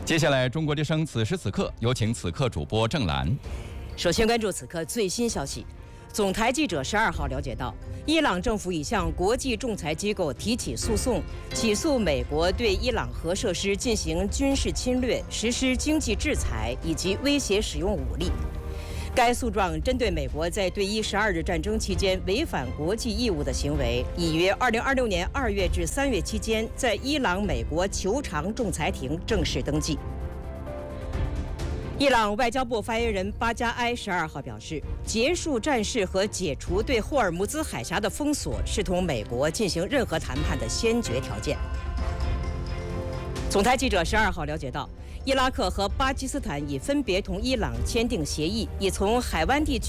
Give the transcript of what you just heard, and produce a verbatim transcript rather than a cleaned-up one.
接下来，中国之声此时此刻有请此刻主播郑兰。 首先关注此刻最新消息。总台记者十二号了解到，伊朗政府已向国际仲裁机构提起诉讼，起诉美国对伊朗核设施进行军事侵略、实施经济制裁以及威胁使用武力。该诉状针对美国在对伊十二日战争期间违反国际义务的行为，已于二零二六年二月至三月期间在伊朗美国求偿仲裁庭正式登记。伊朗外交部发言人巴加埃十二号表示，结束战事和解除对霍尔木兹海峡的封锁是同美国进行任何谈判的先决条件。总台记者十二号了解到，伊拉克和巴基斯坦已分别同伊朗签订协议，已从海湾地区